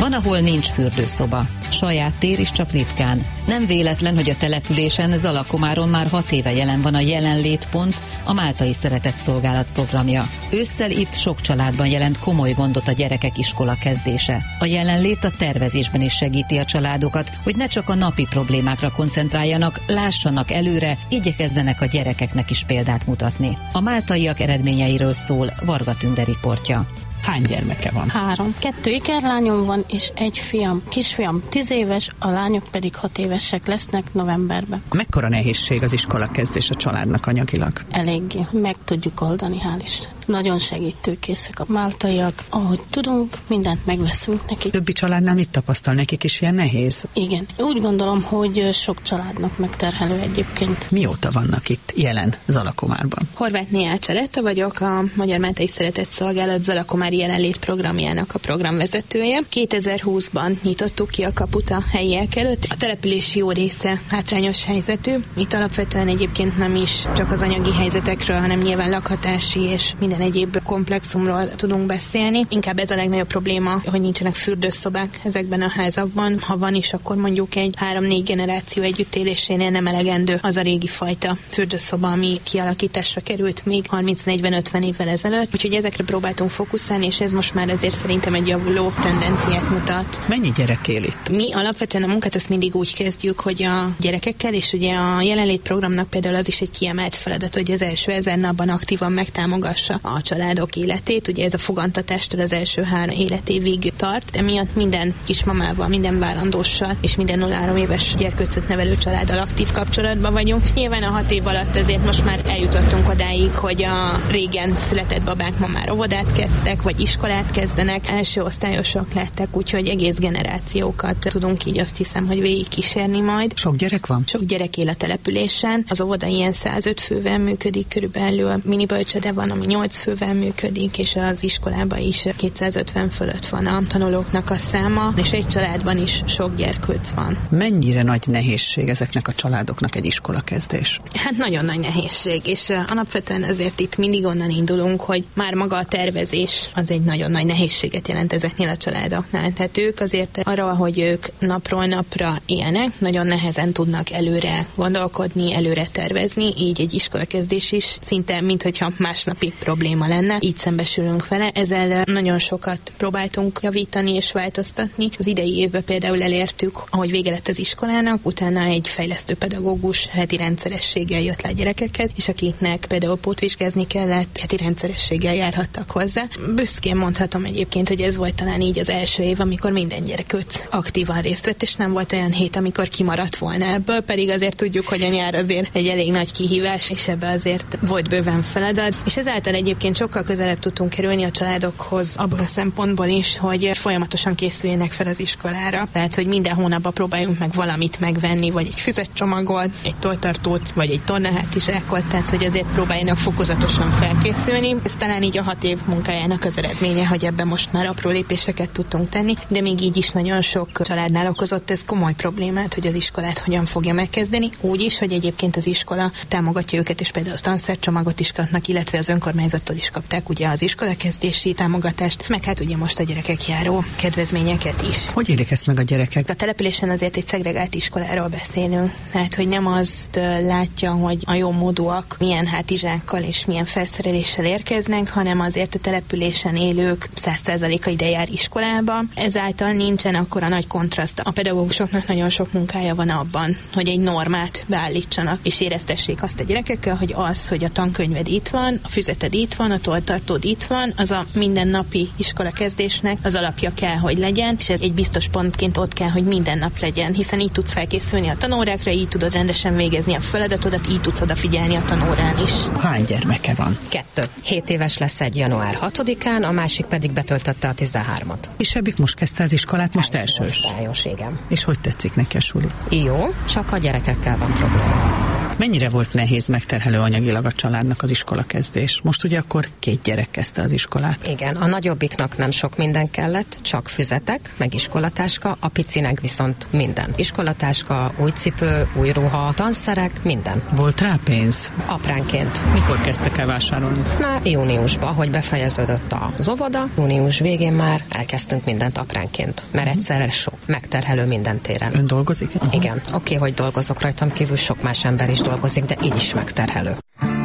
Van, ahol nincs fürdőszoba. Saját tér is csak ritkán. Nem véletlen, hogy a településen Zalakomáron már 6 éve jelen van a Jelenlétpont, a Máltai Szeretett Szolgálat programja. Ősszel itt sok családban jelent komoly gondot a gyerekek iskola kezdése. A Jelenlét a tervezésben is segíti a családokat, hogy ne csak a napi problémákra koncentráljanak, lássanak előre, igyekezzenek a gyerekeknek is példát mutatni. A máltaiak eredményeiről szól Varga Tünde riportja. Hány gyermeke van? 3. 2 ikerlányom van, és egy fiam. Kisfiam 10 éves, a lányok pedig 6 évesek lesznek novemberben. Mekkora nehézség az iskola kezdés a családnak anyagilag? Eléggé. Meg tudjuk oldani, hál' Isten. Nagyon segítőkészek a máltaiak. Ahogy tudunk, mindent megveszünk nekik. Többi családnál mit tapasztal, nekik is ilyen nehéz? Igen. Úgy gondolom, hogy sok családnak megterhelő egyébként. Mióta vannak itt jelen Zalakomárban? Horváth Néács Aletta vagyok, a Magyar Máltai Szeretett Szolgálat Zalakomári Jelenlét programjának a programvezetője. 2020-ban nyitottuk ki a kaput a helyiek előtt. A település jó része hátrányos helyzetű. Itt alapvetően egyébként nem is csak az anyagi helyzetekről, hanem nyilván lakhatási és minden egyéb komplexumról tudunk beszélni. Inkább ez a legnagyobb probléma, hogy nincsenek fürdőszobák ezekben a házakban. Ha van is, akkor mondjuk egy 3-4 generáció együttélésénél nem elegendő az a régi fajta fürdőszoba, ami kialakításra került még 30-40-50 évvel ezelőtt. Úgyhogy ezekre próbáltunk fókuszálni, és ez most már azért szerintem egy javuló tendenciát mutat. Mennyi gyerek él itt? Mi alapvetően a munkát ezt mindig úgy kezdjük, hogy a gyerekekkel, és ugye a Jelenlét programnak például az is egy kiemelt feladat, hogy az első 1000 napban aktívan megtámogassa a családok életét. Ugye ez a fogantatástól az első 3 életévig tart, emiatt minden kismamával, minden várandóssal és minden 0-3 éves gyerkőcöt nevelő családdal aktív kapcsolatban vagyunk. És nyilván a 6 év alatt azért most már eljutottunk odáig, hogy a régen született babák ma már óvodát kezdtek, vagy iskolát kezdenek, első osztályosok lettek, úgyhogy egész generációkat tudunk így azt hiszem, hogy végig kísérni majd. Sok gyerek van? Sok gyerek él a településen. Az óvoda ilyen 105 fővel működik, körülbelül mini bölcsőde van, ami 8 fővel működik, és az iskolában is 250 fölött van a tanulóknak a száma, és egy családban is sok gyerkőc van. Mennyire nagy nehézség ezeknek a családoknak egy iskolakezdés? Hát nagyon nagy nehézség, és alapvetően azért itt mindig onnan indulunk, hogy már maga a tervezés az egy nagyon nagy nehézséget jelent ezeknél a családoknál. Tehát ők azért arra, hogy ők napról napra élnek, nagyon nehezen tudnak előre gondolkodni, előre tervezni, így egy iskolakezdés is szinte, minthogyha másnapi probléma lenne. Így szembesülünk vele. Ezzel nagyon sokat próbáltunk javítani és változtatni. Az idei évben például elértük, ahogy vége lett az iskolának, utána egy fejlesztő pedagógus heti rendszerességgel jött le a gyerekekhez, és akiknek például pótvizsgázni kellett, heti rendszerességgel járhattak hozzá. Büszkén mondhatom egyébként, hogy ez volt talán így az első év, amikor minden gyerekőc aktívan részt vett, és nem volt olyan hét, amikor kimaradt volna ebből, pedig azért tudjuk, hogy a nyár azért egy elég nagy kihívás, és ebbe azért volt bőven feladat, és ezáltal egyébként sokkal közelebb tudtunk kerülni a családokhoz abból a szempontból is, hogy folyamatosan készüljenek fel az iskolára. Tehát, hogy minden hónapban próbáljunk meg valamit megvenni, vagy egy füzetcsomagot, egy tolltartót, vagy egy tornahátizsákot, tehát, hogy azért próbáljanak fokozatosan felkészülni. Ez talán így a 6 év munkájának az eredménye, hogy ebben most már apró lépéseket tudtunk tenni, de még így is nagyon sok családnál okozott ez komoly problémát, hogy az iskolát hogyan fogja megkezdeni. Úgy is, hogy egyébként az iskola támogatja őket, és például a tanszercsomagot is kapnak, illetve az önkormányzattól is kapták ugye az iskolakezdési támogatást, meg hát ugye most a gyerekek járó kedvezményeket is. Hogy élik ezt meg a gyerekek? A településen azért egy szegregált iskoláról beszélünk, tehát hogy nem azt látja, hogy a jó módúak milyen hátizsákkal és milyen felszereléssel érkeznek, hanem azért a településen élők 100%-a ide jár iskolába. Ezáltal nincsen akkora nagy kontraszt. A pedagógusoknak nagyon sok munkája van abban, hogy egy normát beállítsanak, és éreztessék azt a gyerekekkel, hogy az, hogy a tankönyved itt van, a füzeted itt van, a tolltartód itt van, az a mindennapi iskolakezdésnek az alapja kell, hogy legyen, és egy biztos pontként ott kell, hogy minden nap legyen, hiszen így tudsz felkészülni a tanórákra, így tudod rendesen végezni a feladatodat, így tudsz odafigyelni a tanórán is. Hány gyermeke van? 2. 7 éves lesz egy január 6-án, a másik pedig betöltötte a 13-at. Kisebbik most kezdte az iskolát, most elsős. Osztályos, igen. És hogy tetszik neki a suli? Jó, csak a gyerekekkel van probléma. Mennyire volt nehéz, megterhelő anyagilag a családnak az iskolakezdés? Most ugye akkor 2 gyerek kezdte az iskolát. Igen, a nagyobbiknak nem sok minden kellett, csak füzetek, meg iskolatáska, a picinek viszont minden. Iskolatáska, új cipő, új ruha, tanszerek, minden. Volt rá pénz? Apránként. Mikor kezdtek el vásárolni? Már júniusban, hogy befejeződött az óvoda, június végén már elkezdtünk mindent apránként, mert egyszerre sok, megterhelő minden téren. Ön dolgozik? Igen, oké, hogy dolgozok rajtam kívül, sok más ember is dolgozik, de így is megterhelő.